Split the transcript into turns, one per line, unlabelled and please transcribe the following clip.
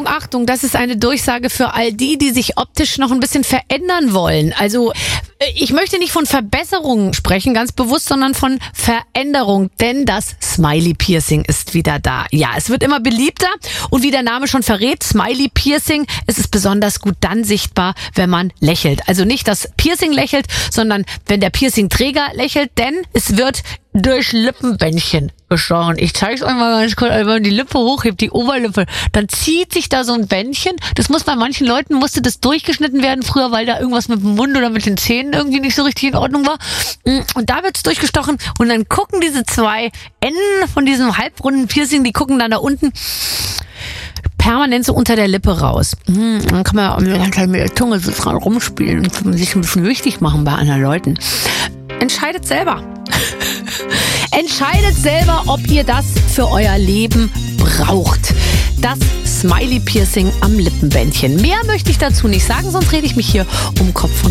Achtung, das ist eine Durchsage für all die sich optisch noch ein bisschen verändern wollen. Also ich möchte nicht von Verbesserungen sprechen, ganz bewusst, sondern von Veränderung, denn das Smiley-Piercing ist wieder da. Ja, es wird immer beliebter und wie der Name schon verrät, Smiley-Piercing, es ist besonders gut dann sichtbar, wenn man lächelt. Also nicht das Piercing lächelt, sondern wenn der Piercing-Träger lächelt, denn es wird durch Lippenbändchen gestochen. Ich zeige euch mal ganz kurz, wenn man die Lippe hochhebt, die Oberlippe, dann zieht sich da so ein Bändchen. Das muss bei manchen Leuten, musste das durchgeschnitten werden früher, weil da irgendwas mit dem Mund oder mit den Zähnen irgendwie nicht so richtig in Ordnung war. Und da wird's durchgestochen und dann gucken diese zwei Enden von diesem halbrunden Piercing, die gucken dann da unten permanent so unter der Lippe raus. Dann kann man mit der Zunge so dran rumspielen und sich ein bisschen wichtig machen bei anderen Leuten. Entscheidet selber. Entscheidet selber, ob ihr das für euer Leben braucht. Das Smiley-Piercing am Lippenbändchen. Mehr möchte ich dazu nicht sagen, sonst rede ich mich hier um Kopf und